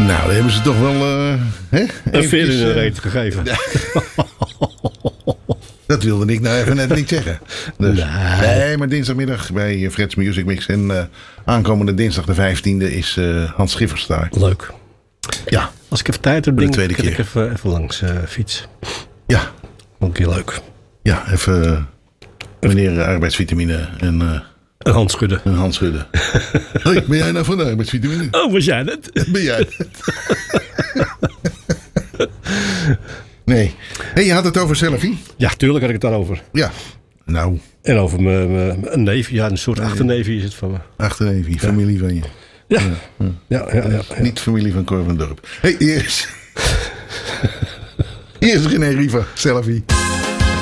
Nou, dan hebben ze toch wel... een veer in de reet gegeven. Dat wilde ik nou even net niet zeggen. Dus, nee, maar dinsdagmiddag bij Fred's Music Mix. En aankomende dinsdag de 15e is Hans Schiffers daar. Leuk. Ja. Als ik even tijd heb, de denk tweede ik dat keer. ik even langs fiets. Ja. Ook een keer leuk. Ja, even meneer arbeidsvitamine en... Een hand schudden. Een hand schudden. Hoi, ben jij nou van de arbeidsvitamine? Oh, was jij dat? Ben jij dat? Nee. Hey, je had het over selfie? Ja, tuurlijk had ik het daarover. Ja. Nou. En over mijn neef. Ja, een soort achterneefje is het van me. Achterneefje, familie van je. Ja. Ja. Niet familie van Cor van Dorp. Hey, eerst. Hier is René Riva, selfie.